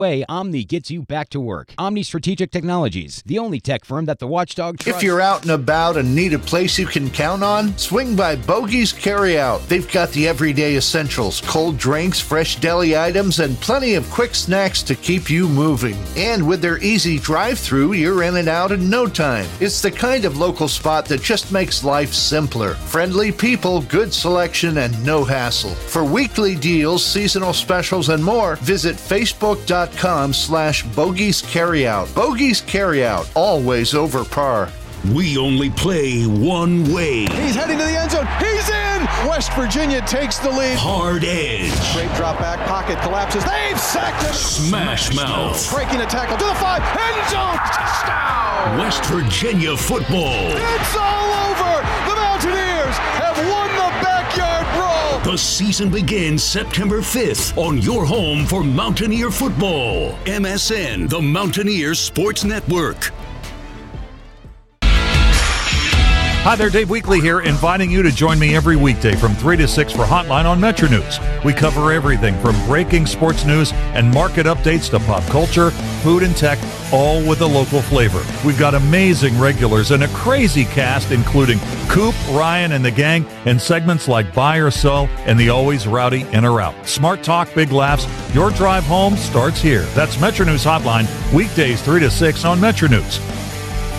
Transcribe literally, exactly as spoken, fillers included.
way Omni gets you back to work. Omni Strategic Technologies, the only tech firm that the Watchdog trusts. If you're out and about and need a place you can count on, swing by Bogey's Carryout. They've got the everyday essentials, cold drinks, fresh deli items, and plenty of quick snacks to keep you moving. And with their easy drive-thru, you're in and out in no time. It's the kind of local spot that just makes life simpler. Friendly people, good selection, and no hassle. For weekly deals, seasonal specials, and more, visit facebook.com slash Bogey's Carryout. Bogey's Carryout, always over par. We only play one way. He's heading to the end zone. He's in! West Virginia takes the lead. Hard edge. Great drop back, pocket collapses. They've sacked him. Smash mouth. Breaking a tackle to the five. End zone. Touchdown. West Virginia football. It's all over. The Mountaineers have won the backyard brawl. The season begins September fifth on your home for Mountaineer football. M S N, the Mountaineer Sports Network. Hi there, Dave Weekley here, inviting you to join me every weekday from three to six for Hotline on Metro News. We cover everything from breaking sports news and market updates to pop culture, food, and tech, all with a local flavor. We've got amazing regulars and a crazy cast, including Coop, Ryan, and the gang, and segments like Buy or Sell and the always rowdy In or Out. Smart talk, big laughs. Your drive home starts here. That's Metro News Hotline, weekdays three to six on Metro News.